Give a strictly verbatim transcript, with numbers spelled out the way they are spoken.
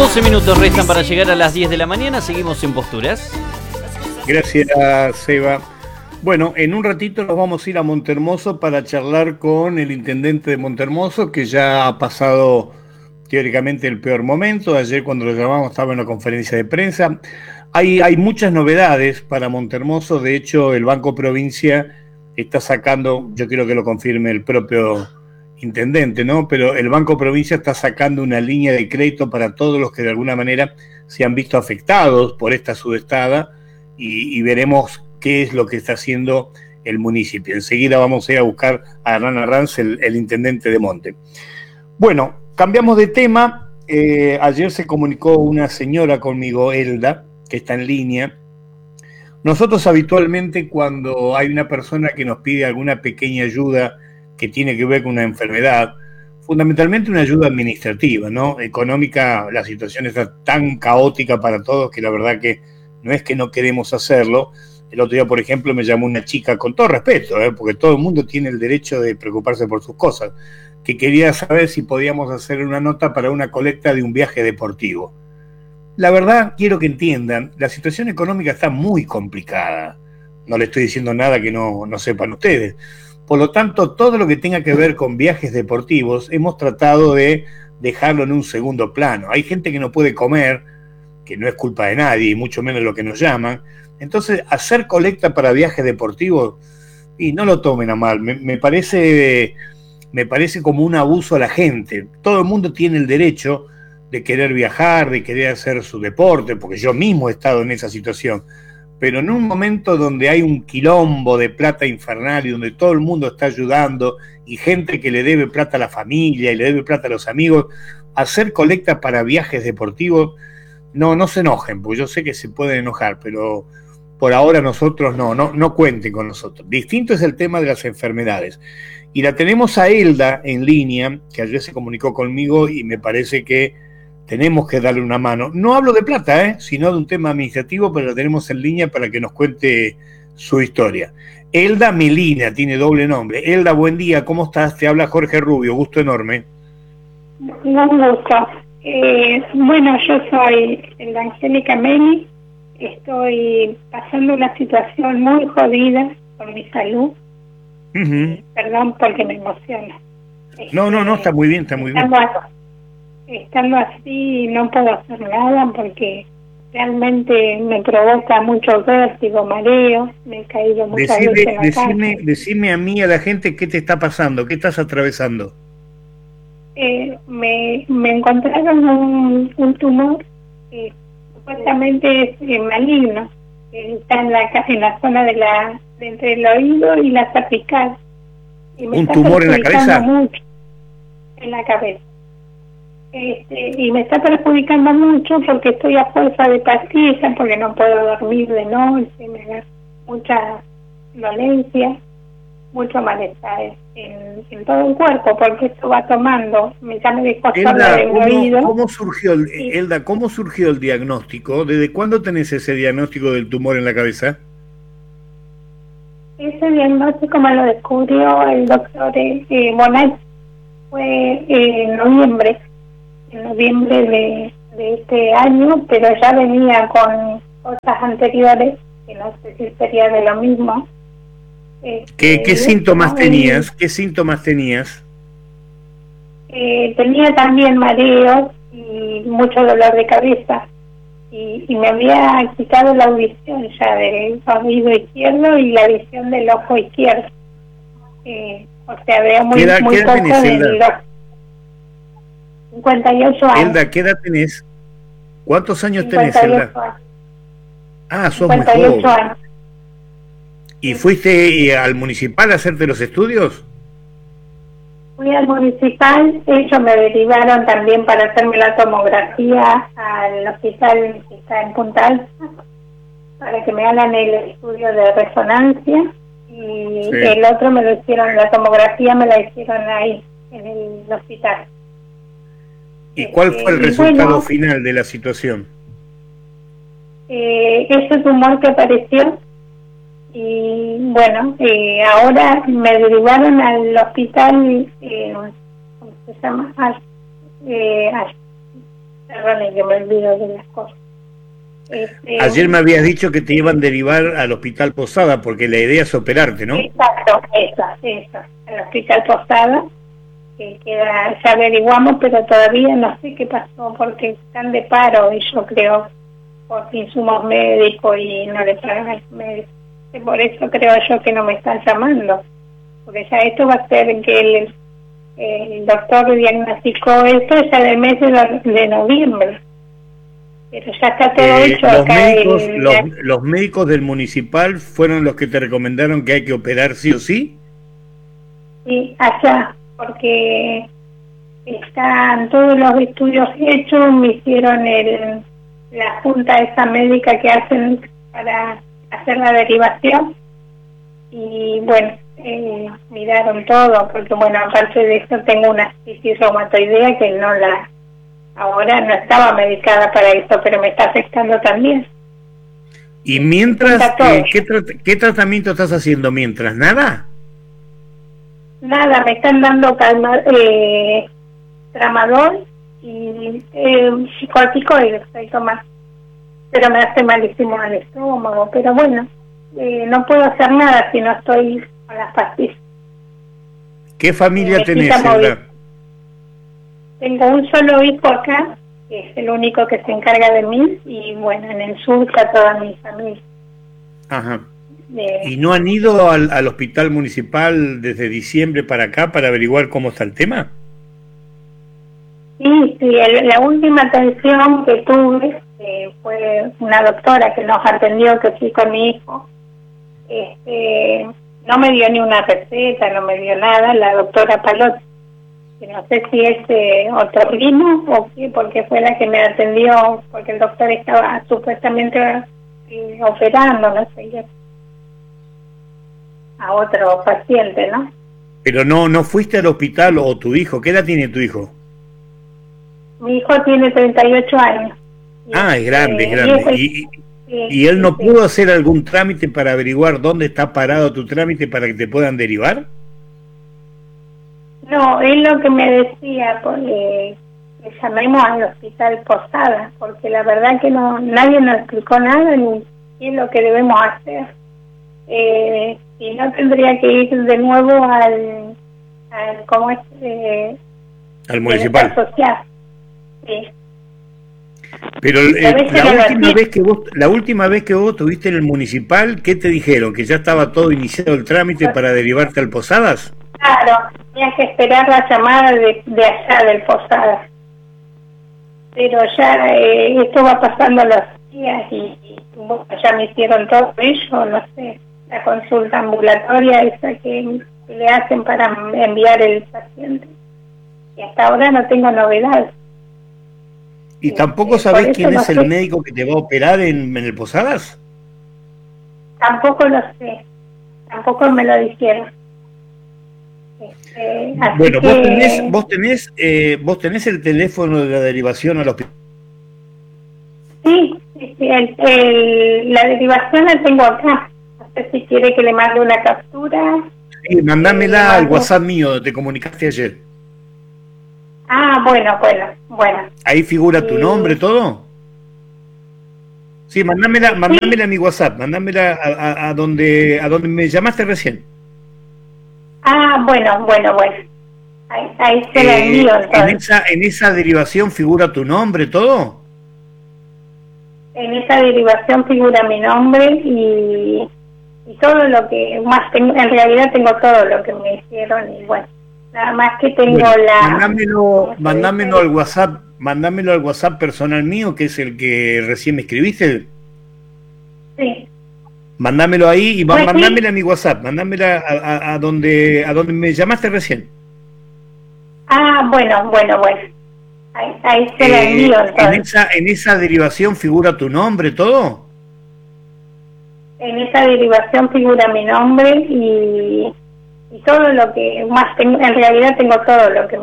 doce minutos restan para llegar a las diez de la mañana. Seguimos en Posturas. Gracias, Seba. Bueno, en un ratito nos vamos a ir a Montehermoso para charlar con el intendente de Montehermoso, que ya ha pasado teóricamente el peor momento. Ayer cuando lo llamamos estaba en una conferencia de prensa. Hay, hay muchas novedades para Montehermoso. De hecho, el Banco Provincia está sacando, yo quiero que lo confirme el propio intendente, ¿no? Pero el Banco Provincia está sacando una línea de crédito para todos los que de alguna manera se han visto afectados por esta sudestada y, y veremos qué es lo que está haciendo el municipio. Enseguida vamos a ir a buscar a Hernán Arranz, el, el intendente de Monte. Bueno, cambiamos de tema. Eh, ayer se comunicó una señora conmigo, Elda, que está en línea. Nosotros habitualmente cuando hay una persona que nos pide alguna pequeña ayuda que tiene que ver con una enfermedad, fundamentalmente una ayuda administrativa, ¿no? Económica, la situación está tan caótica para todos que la verdad que no es que no queremos hacerlo. El otro día, por ejemplo, me llamó una chica, con todo respeto, ¿eh? Porque todo el mundo tiene el derecho de preocuparse por sus cosas, que quería saber si podíamos hacer una nota para una colecta de un viaje deportivo. La verdad, quiero que entiendan, la situación económica está muy complicada. No le estoy diciendo nada que no, no sepan ustedes. Por lo tanto, todo lo que tenga que ver con viajes deportivos, hemos tratado de dejarlo en un segundo plano. Hay gente que no puede comer, que no es culpa de nadie, y mucho menos lo que nos llaman. Entonces, hacer colecta para viajes deportivos, y no lo tomen a mal, me, me parece, me parece como un abuso a la gente. Todo el mundo tiene el derecho de querer viajar, de querer hacer su deporte, porque yo mismo he estado en esa situación. Pero en un momento donde hay un quilombo de plata infernal y donde todo el mundo está ayudando y gente que le debe plata a la familia y le debe plata a los amigos, hacer colecta para viajes deportivos, no, no se enojen, porque yo sé que se pueden enojar, pero por ahora nosotros no, no, no cuenten con nosotros. Distinto es el tema de las enfermedades. Y la tenemos a Elda en línea, que ayer se comunicó conmigo y me parece que tenemos que darle una mano. No hablo de plata, ¿eh? sino de un tema administrativo, pero la tenemos en línea para que nos cuente su historia. Elda Melina, tiene doble nombre. Elda, buen día, ¿cómo estás? Te habla Jorge Rubio, gusto enorme. Un gusto. Eh, bueno, yo soy la Angélica Meli, estoy pasando una situación muy jodida con mi salud. Uh-huh. Perdón porque me emociona. No, no, no, está muy bien, está muy bien. Estando así no puedo hacer nada porque realmente me provoca mucho vértigo, mareo, me he caído muchas decime, veces en la decime, calle. Decime a mí, a la gente, ¿qué te está pasando? ¿Qué estás atravesando? Eh, me, me encontraron un, un tumor que supuestamente es eh, maligno, que está en la, en la zona de la de entre el oído y la cervical. Y me ¿Un está tumor en la cabeza? Mucho en la cabeza. Este, y me está perjudicando mucho porque estoy a fuerza de pastillas, porque no puedo dormir de noche, me da mucha dolencia, mucho malestar en, en todo el cuerpo, porque esto va tomando, me ya me dejó sola del oído. ¿Cómo surgió, el, sí. Elda, cómo surgió el diagnóstico? ¿Desde cuándo tenés ese diagnóstico del tumor en la cabeza? Ese diagnóstico me lo descubrió el doctor eh, Bonat, fue eh, en noviembre. en noviembre de, de este año, pero ya venía con cosas anteriores, que no sé si sería de lo mismo. Eh, ¿Qué, qué síntomas tenías? ¿Qué síntomas tenías? Eh, tenía también mareos y mucho dolor de cabeza, y, y me había quitado la audición ya del oído izquierdo y la visión del ojo izquierdo. Eh, o sea, veo muy, ¿Qué muy edad, poco del ojo. cincuenta y ocho años. Elda, ¿qué edad tenés? ¿Cuántos años tenés, Elda? Años. Ah, sos muy joven. Años. ¿Y fuiste al municipal a hacerte los estudios? Fui al municipal, ellos me derivaron también para hacerme la tomografía al hospital que está en Punta Alta, para que me hagan el estudio de resonancia, y sí. El otro me lo hicieron, la tomografía me la hicieron ahí, en el hospital. ¿Y cuál fue el eh, resultado bueno, final de la situación? Eh, ese tumor que apareció, y bueno, eh, ahora me derivaron al hospital, eh, ¿cómo se llama? Al, eh, al, perdón, y que me olvido de las cosas. Este, Ayer me habías dicho que te iban a derivar al Hospital Posada, porque la idea es operarte, ¿no? Exacto, esa, esa, al Hospital Posada, que queda, ya averiguamos, pero todavía no sé qué pasó, porque están de paro, y yo creo, por insumos médicos y no le pagan a los médicos. Y por eso creo yo que no me están llamando, porque ya esto va a ser que el, el doctor diagnosticó esto ya del mes de, de noviembre. Pero ya está todo Eh, hecho los, acá. médicos, el- los, los médicos del municipal fueron los que te recomendaron que hay que operar sí o sí. Sí, allá, porque están todos los estudios hechos, me hicieron el, la junta esa médica que hacen para hacer la derivación y bueno, eh, miraron todo, porque bueno, aparte de eso tengo una cistitis reumatoidea que no la, ahora no estaba medicada para eso, pero me está afectando también. Y mientras, Está todo. eh, ¿qué, tra- ¿qué tratamiento estás haciendo mientras? ¿Nada? Nada, me están dando calma, eh, tramadol y eh, psicoticoides estoy tomando, pero me hace malísimo al estómago, pero bueno, eh, no puedo hacer nada si no estoy con las pastillas. ¿Qué familia Me tenés, quita móvil. Zelda? Tengo un solo hijo acá, que es el único que se encarga de mí, y bueno, en el sur está toda mi familia. Ajá. Eh, ¿Y no han ido al, al hospital municipal desde diciembre para acá para averiguar cómo está el tema? Sí, sí, el- la última atención que tuve eh, fue una doctora que nos atendió, que fui con mi hijo. Este, no me dio ni una receta, no me dio nada, la doctora Palot, que no sé si es eh, otorrino o qué, porque fue la que me atendió, porque el doctor estaba supuestamente eh, operando, no sé, yo, a otro paciente, ¿no? Pero no, no fuiste al hospital o tu hijo. ¿Qué edad tiene tu hijo? Mi hijo tiene treinta y ocho años. Y, Ah, es grande, eh, es grande. y ¿Y, ese- y él no sí, pudo hacer algún trámite para averiguar dónde está parado tu trámite para que te puedan derivar? No, él lo que me decía, porque le llamemos al hospital Posada, porque la verdad que no nadie nos explicó nada ni qué es lo que debemos hacer. Eh, si no tendría que ir de nuevo al, al ¿cómo es? Eh, Al municipal. bienestar social. Sí. Pero A eh, veces la no lo última hacía. vez que vos, la última vez que vos estuviste en el municipal, ¿qué te dijeron? ¿Que ya estaba todo iniciado el trámite para derivarte al Posadas? Claro, tenía que esperar la llamada de, de allá del Posada. Pero ya eh, esto va pasando los días y, y bueno, ya me hicieron todo ello, no sé, la consulta ambulatoria esa que, que le hacen para enviar el paciente. Y hasta ahora no tengo novedades. ¿Y Sí, tampoco eh, sabés por quién eso es no el sé. médico que te va a operar en, en el Posadas? Tampoco lo sé, tampoco me lo dijeron. Este, así Bueno, que, vos tenés, vos tenés, eh, vos tenés el teléfono de la derivación al hospital. Sí, sí, sí, el, el, la derivación la tengo acá. No sé si quiere que le mande una captura. Sí, mandámela Eh, al mando. WhatsApp mío, donde te comunicaste ayer. Ah, bueno, bueno, bueno. Ahí figura tu Sí. nombre, todo. Sí, mandámela, mandámela a mi WhatsApp, mandámela a, a, a donde a donde me llamaste recién. Ah, bueno, bueno, bueno. Ahí, ahí se la Eh, envío en entonces. esa en esa derivación figura tu nombre, todo. En esa derivación figura mi nombre y, y todo lo que más tengo. En realidad tengo todo lo que me hicieron y bueno, nada más que tengo Bueno, la... mandámelo, ¿cómo se mandámelo dice? al WhatsApp, mandámelo al WhatsApp personal mío, que es el que recién me escribiste. Sí. Mandámelo ahí y va, Pues sí. mandámela a mi WhatsApp, mandámela a, a, a donde a donde me llamaste recién. Ah, bueno, bueno, bueno. Ahí, ahí se la Eh, envío en entonces. esa en esa derivación figura tu nombre, todo. En esa derivación figura mi nombre y, y todo lo que más tengo. En realidad tengo todo lo que